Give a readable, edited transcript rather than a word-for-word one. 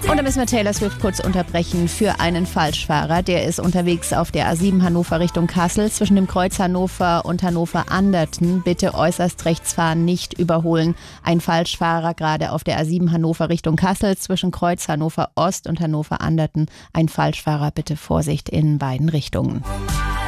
Und da müssen wir Taylor Swift kurz unterbrechen für einen Falschfahrer. Der ist unterwegs auf der A7 Hannover Richtung Kassel zwischen dem Kreuz Hannover und Hannover-Anderten. Bitte äußerst rechts fahren, nicht überholen. Ein Falschfahrer gerade auf der A7 Hannover Richtung Kassel zwischen Kreuz Hannover Ost und Hannover-Anderten. Ein Falschfahrer, bitte Vorsicht in beiden Richtungen.